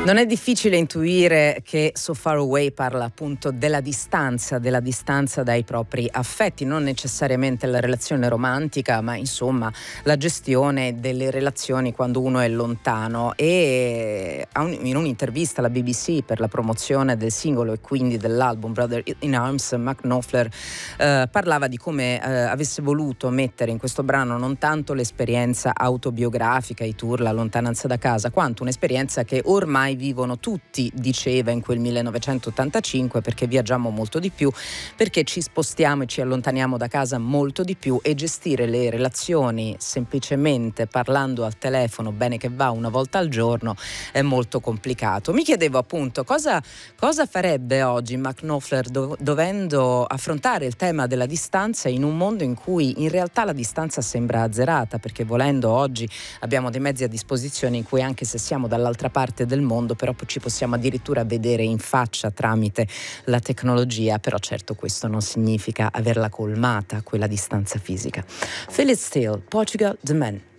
Non è difficile intuire che So Far Away parla appunto della distanza dai propri affetti, non necessariamente la relazione romantica, ma insomma la gestione delle relazioni quando uno è lontano. E in un'intervista alla BBC per la promozione del singolo e quindi dell'album Brother in Arms, Mark Knopfler parlava di come avesse voluto mettere in questo brano non tanto l'esperienza autobiografica, i tour, la lontananza da casa, quanto un'esperienza che ormai vivono tutti, diceva in quel 1985, perché viaggiamo molto di più, perché ci spostiamo e ci allontaniamo da casa molto di più, e gestire le relazioni semplicemente parlando al telefono, bene che va, una volta al giorno, è molto complicato. Mi chiedevo appunto cosa farebbe oggi Mark Knopfler dovendo affrontare il tema della distanza in un mondo in cui in realtà la distanza sembra azzerata, perché volendo oggi abbiamo dei mezzi a disposizione in cui anche se siamo dall'altra parte del mondo però ci possiamo addirittura vedere in faccia tramite la tecnologia, però certo questo non significa averla colmata quella distanza fisica. Phyllis Steele, Portugal, The Man.